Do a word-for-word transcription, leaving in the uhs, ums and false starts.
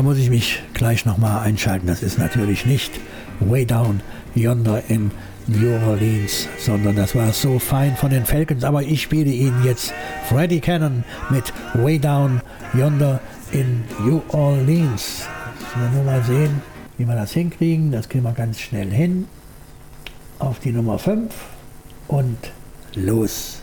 da muss ich mich gleich nochmal einschalten. Das ist natürlich nicht Way Down Yonder in New Orleans, sondern das war so fein von den Falcons. Aber ich spiele Ihnen jetzt Freddie Cannon mit Way Down Yonder in New Orleans. Müssen wir nur mal sehen, wie wir das hinkriegen. Das kriegen wir ganz schnell hin. Auf die Nummer fünf und los.